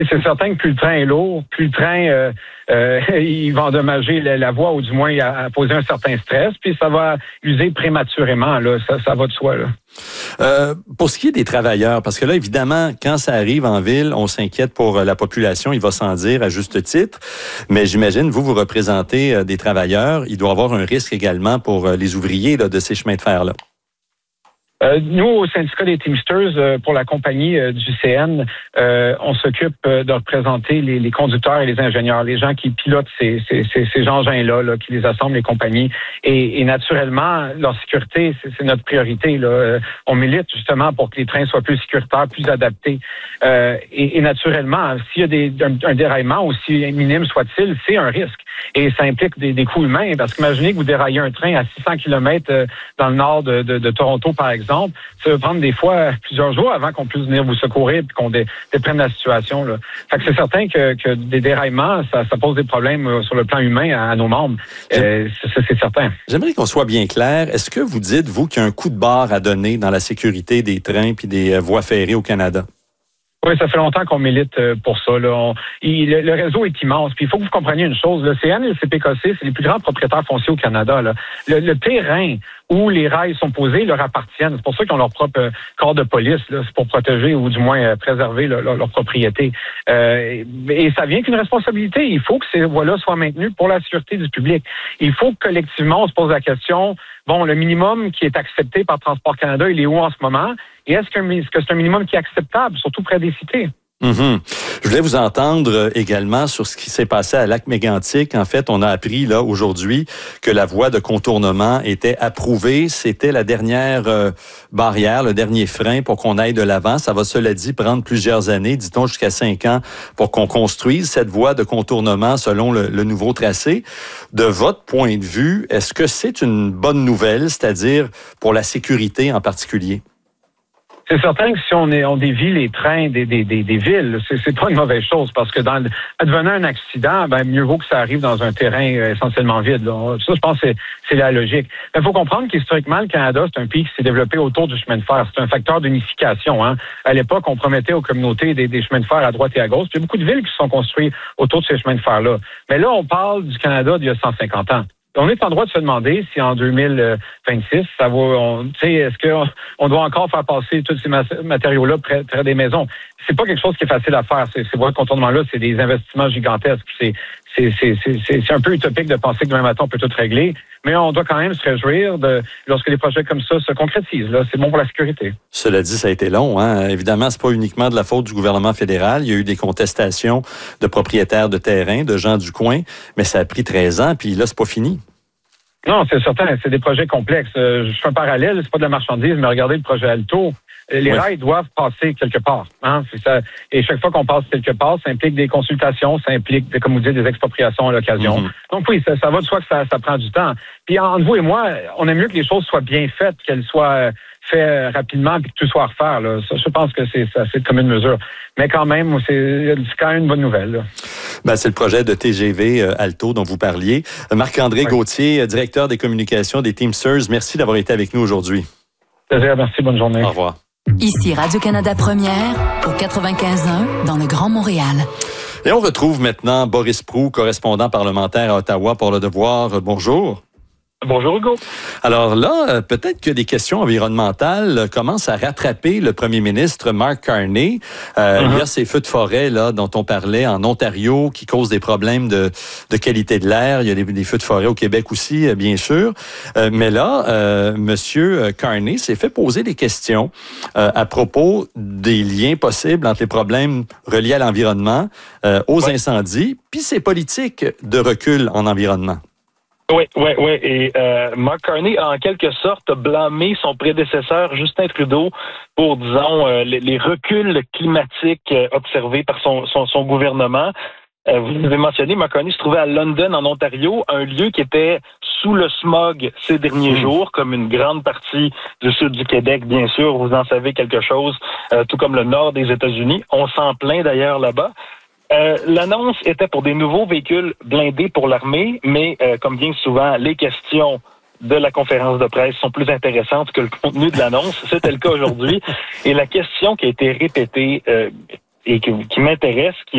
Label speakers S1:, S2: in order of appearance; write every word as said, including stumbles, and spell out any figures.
S1: C'est certain que plus le train est lourd, plus le train euh, euh, il va endommager la, la voie ou du moins à, à poser un certain stress, puis ça va user prématurément. Là, ça, ça va de soi. Là.
S2: Euh, pour ce qui est des travailleurs, parce que là, évidemment, quand ça arrive en ville, on s'inquiète pour la population, il va s'en dire à juste titre, mais j'imagine, vous, vous représentez euh, des travailleurs, il doit y avoir un risque également pour euh, les ouvriers là, de ces chemins de fer-là.
S1: Euh, nous, au syndicat des Teamsters, euh, pour la compagnie euh, du C N, euh, on s'occupe euh, de représenter les, les conducteurs et les ingénieurs, les gens qui pilotent ces, ces, ces, ces engins-là, là, qui les assemblent, les compagnies. Et, et naturellement, leur sécurité, c'est, c'est notre priorité. Là. Euh, on milite justement pour que les trains soient plus sécuritaires, plus adaptés. Euh, et, et naturellement, s'il y a des, un, un déraillement, aussi minime soit-il, c'est un risque. Et ça implique des, des coûts humains, parce qu'imaginez que vous déraillez un train à six cents kilomètres euh, dans le nord de, de, de Toronto, par exemple. Ça va prendre des fois plusieurs jours avant qu'on puisse venir vous secourir et qu'on dé, déprenne la situation. Là. Fait que c'est certain que, que des déraillements, ça, ça pose des problèmes sur le plan humain à, à nos membres. Euh, c'est, c'est certain.
S2: J'aimerais qu'on soit bien clair. Est-ce que vous dites, vous, qu'il y a un coup de barre à donner dans la sécurité des trains puis des voies ferrées au Canada?
S1: Oui, ça fait longtemps qu'on milite pour ça. Là. On, il, le, le réseau est immense. Puis il faut que vous compreniez une chose. Le C N et le C P K C, c'est les plus grands propriétaires fonciers au Canada. Là. Le, le terrain où les rails sont posés leur appartiennent. C'est pour ça qu'ils ont leur propre euh, corps de police. Là. C'est pour protéger ou du moins euh, préserver là, leur, leur propriété. Euh, et ça vient qu'une responsabilité. Il faut que ces voies-là soient maintenues pour la sécurité du public. Il faut que collectivement on se pose la question, bon, le minimum qui est accepté par Transport Canada, il est où en ce moment? Et est-ce que, est-ce que c'est un minimum qui est acceptable, surtout près des cités?
S2: Mm-hmm. Je voulais vous entendre également sur ce qui s'est passé à Lac-Mégantic. En fait, on a appris là aujourd'hui que la voie de contournement était approuvée. C'était la dernière euh, barrière, le dernier frein pour qu'on aille de l'avant. Ça va, cela dit, prendre plusieurs années, dit-on jusqu'à cinq ans, pour qu'on construise cette voie de contournement selon le, le nouveau tracé. De votre point de vue, est-ce que c'est une bonne nouvelle, c'est-à-dire pour la sécurité en particulier?
S1: C'est certain que si on, est, on dévie les trains des, des, des, des villes, c'est, c'est pas une mauvaise chose parce que dans advenant un accident, ben mieux vaut que ça arrive dans un terrain essentiellement vide. Là. Ça, je pense que c'est, c'est la logique. Il faut comprendre qu'historiquement, le Canada, c'est un pays qui s'est développé autour du chemin de fer. C'est un facteur d'unification. Hein. À l'époque, on promettait aux communautés des, des chemins de fer à droite et à gauche. Il y a beaucoup de villes qui se sont construites autour de ces chemins de fer-là. Mais là, on parle du Canada d'il y a cent cinquante ans. On est en droit de se demander si en deux mille vingt-six, ça va, on, tu sais, est-ce qu'on on doit encore faire passer tous ces matériaux-là près, près des maisons? C'est pas quelque chose qui est facile à faire. Ces, ces voies de contournement-là, c'est des investissements gigantesques. C'est, c'est, c'est, c'est, c'est un peu utopique de penser que demain matin, on peut tout régler. Mais on doit quand même se réjouir de, lorsque des projets comme ça se concrétisent. Là, c'est bon pour la sécurité.
S2: Cela dit, ça a été long. Hein? Évidemment, c'est pas uniquement de la faute du gouvernement fédéral. Il y a eu des contestations de propriétaires de terrain, de gens du coin, mais ça a pris treize ans, puis là, c'est pas fini.
S1: Non, c'est certain. C'est des projets complexes. Euh, je fais un parallèle. C'est pas de la marchandise, mais regardez le projet Alto. Les oui. rails doivent passer quelque part. Hein? C'est ça. Et chaque fois qu'on passe quelque part, ça implique des consultations, ça implique, comme vous dites, des expropriations à l'occasion. Mm-hmm. Donc oui, ça, ça va de soi que ça, ça prend du temps. Puis entre vous et moi, on aime mieux que les choses soient bien faites, qu'elles soient faites rapidement, puis que tout soit à refaire. Là. Ça, je pense que c'est assez de commune mesure. Mais quand même, c'est, c'est quand même une bonne nouvelle. Là.
S2: Ben, c'est le projet de T G V euh, Alto dont vous parliez. Marc-André oui. Gauthier, directeur des communications des Teamsters, merci d'avoir été avec nous aujourd'hui.
S1: Plaisir, merci, bonne journée.
S2: Au revoir.
S3: Ici Radio-Canada Première, au quatre-vingt-quinze un, dans le Grand Montréal.
S2: Et on retrouve maintenant Boris Proulx, correspondant parlementaire à Ottawa pour Le Devoir. Bonjour.
S4: Bonjour Hugo.
S2: Alors là, peut-être que des questions environnementales commencent à rattraper le premier ministre Mark Carney. Euh, uh-huh. Il y a ces feux de forêt là dont on parlait en Ontario qui causent des problèmes de, de qualité de l'air. Il y a des, des feux de forêt au Québec aussi, bien sûr. Euh, mais là, euh, Monsieur Carney s'est fait poser des questions euh, à propos des liens possibles entre les problèmes reliés à l'environnement, euh, aux ouais. incendies, puis ces politiques de recul en environnement.
S4: Oui, oui, oui. Et euh, Mark Carney a en quelque sorte blâmé son prédécesseur Justin Trudeau pour, disons, euh, les, les reculs climatiques euh, observés par son, son, son gouvernement. Euh, vous avez mentionné, Mark Carney se trouvait à London, en Ontario, un lieu qui était sous le smog ces derniers mmh. jours, comme une grande partie du sud du Québec, bien sûr. Vous en savez quelque chose, euh, tout comme le nord des États-Unis. On s'en plaint d'ailleurs là-bas. Euh, l'annonce était pour des nouveaux véhicules blindés pour l'armée, mais euh, comme bien souvent, les questions de la conférence de presse sont plus intéressantes que le contenu de l'annonce. C'était le cas aujourd'hui. Et la question qui a été répétée euh, et qui, qui m'intéresse, qui